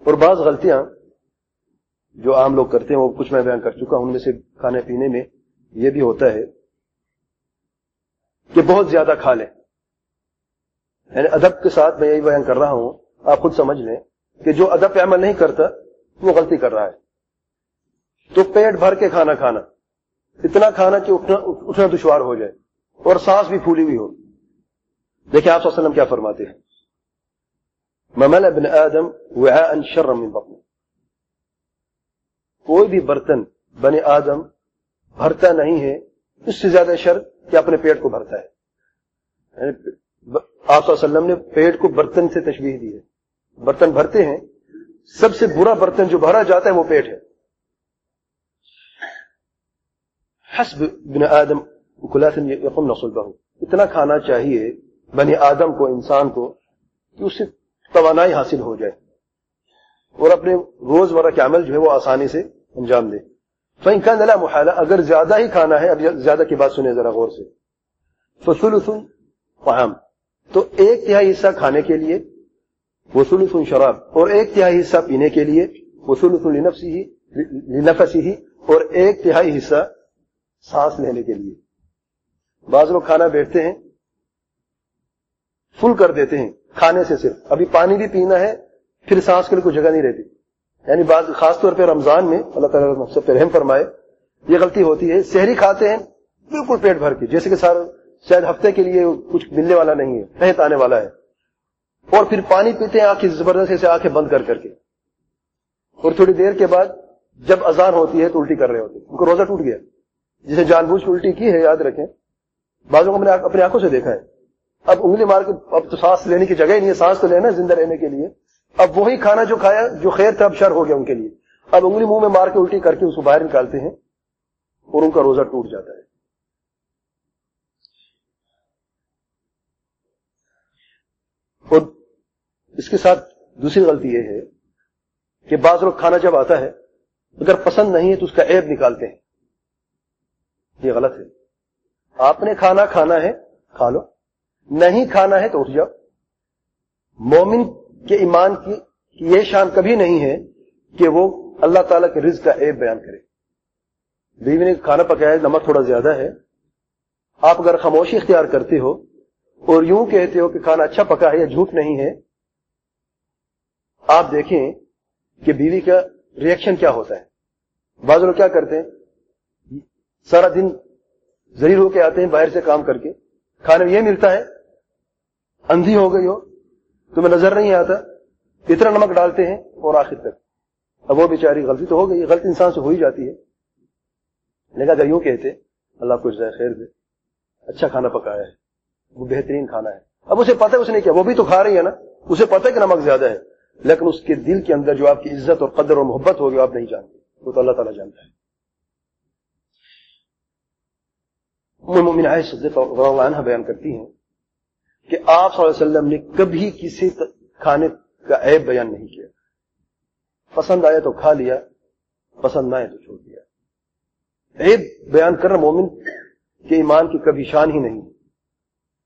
اور بعض غلطیاں جو عام لوگ کرتے ہیں وہ کچھ میں بیان کر چکا ہوں. ان میں سے کھانے پینے میں یہ بھی ہوتا ہے کہ بہت زیادہ کھا لیں. یعنی ادب کے ساتھ میں یہی بیان کر رہا ہوں, آپ خود سمجھ لیں کہ جو ادب پہ عمل نہیں کرتا وہ غلطی کر رہا ہے. تو پیٹ بھر کے کھانا کھانا, اتنا کھانا کہ اٹھنا دشوار ہو جائے اور سانس بھی پھولی ہوئی ہو. دیکھیں آپ صلی اللہ علیہ وسلم کیا فرماتے ہیں, ممل ابن آدم وعاء شر من بطن, کوئی بھی برتن بنی آدم بھرتا نہیں ہے اس سے زیادہ شر کہ اپنے پیٹ کو بھرتا ہے. آپ صلی اللہ علیہ وسلم نے پیٹ کو برتن سے تشبیہ دی ہے. برتن بھرتے ہیں, سب سے برا برتن جو بھرا جاتا ہے وہ پیٹ ہے. حسب ابن آدم کلات یقمن صلبہ, اتنا کھانا چاہیے بنی آدم کو, انسان کو, کہ اس سے توانائی حاصل ہو جائے اور اپنے روزمرہ کے عمل جو ہے وہ آسانی سے انجام دے. فإن كان لا محالہ, اگر زیادہ ہی کھانا ہے, اب زیادہ کی بات سنیں ذرا غور سے, فثلث طعام, تو 1/3 حصہ کھانے کے لیے, وثلث شراب, اور 1/3 حصہ پینے کے لیے, وثلث لنفسه, اور 1/3 حصہ سانس لینے کے لیے. بعض لوگ کھانا بیٹھتے ہیں, فل کر دیتے ہیں کھانے سے, صرف ابھی پانی بھی پینا ہے, پھر سانس کے لیے کوئی جگہ نہیں رہتی. یعنی بعض خاص طور پہ رمضان میں, اللہ تعالیٰ ہم سب پہ رحم فرمائے, یہ غلطی ہوتی ہے. سحری کھاتے ہیں بالکل پیٹ بھر کے, جیسے کہ شاید ہفتے کے لیے کچھ ملنے والا نہیں ہے, قحط آنے والا ہے, اور پھر پانی پیتے ہیں آنکھیں زبردستی سے آنکھیں بند کر کر کے, اور تھوڑی دیر کے بعد جب اذان ہوتی ہے تو الٹی کر رہے ہوتے ہیں. ان کو روزہ ٹوٹ گیا. جسے جان بوجھ کے الٹی کی ہے, یاد رکھیں, بعضوں کو میں نے اپنی آنکھوں سے دیکھا ہے. اب انگلی مار کے, اب تو سانس لینے کی جگہ ہی نہیں ہے, سانس تو لینا زندہ رہنے کے لیے. اب وہی کھانا جو کھایا جو خیر تھا اب شر ہو گیا ان کے لیے. اب انگلی منہ میں مار کے الٹی کر کے اس کو باہر نکالتے ہیں اور ان کا روزہ ٹوٹ جاتا ہے. اور اس کے ساتھ دوسری غلطی یہ ہے کہ بعض لوگ کھانا جب آتا ہے اگر پسند نہیں ہے تو اس کا عیب نکالتے ہیں. یہ غلط ہے. آپ نے کھانا کھانا ہے کھا لو, نہیں کھانا ہے تو اٹھ جاؤ. مومن کے ایمان کی یہ شان کبھی نہیں ہے کہ وہ اللہ تعالیٰ کے رزق کا عیب بیان کرے. بیوی نے کھانا پکایا ہے, نمک تھوڑا زیادہ ہے, آپ اگر خاموشی اختیار کرتے ہو اور یوں کہتے ہو کہ کھانا اچھا پکا ہے, یا جھوٹ نہیں ہے, آپ دیکھیں کہ بیوی کا ریئیکشن کیا ہوتا ہے. بعض لوگ کیا کرتے ہیں, سارا دن ذلیل ہو کے آتے ہیں باہر سے کام کر کے, کھانے میں یہ ملتا ہے, اندھی ہو گئی ہو, تمہیں نظر نہیں آتا, اتنا نمک ڈالتے ہیں اور آخر تک. اب وہ بیچاری غلطی تو ہو گئی, غلطی انسان سے ہو ہی جاتی ہے, لیکن اگر یوں کہتے اللہ کو جزائے خیر دے, اچھا کھانا پکایا ہے, وہ بہترین کھانا ہے, اب اسے پتہ ہے اس نے کیا, وہ بھی تو کھا رہی ہے نا, اسے پتہ ہے کہ نمک زیادہ ہے, لیکن اس کے دل کے اندر جو آپ کی عزت اور قدر اور محبت ہوگی آپ نہیں جانتے, وہ تو اللہ تعالیٰ جانتا ہے. ام المؤمنین عائشہ رضی اللہ عنہا بیان کرتی ہیں کہ آپ صلی اللہ علیہ وسلم نے کبھی کسی کھانے کا عیب بیان نہیں کیا. پسند آیا تو کھا لیا, پسند نہ آئے تو چھوڑ دیا. عیب بیان کرنا مومن کے ایمان کی کبھی شان ہی نہیں.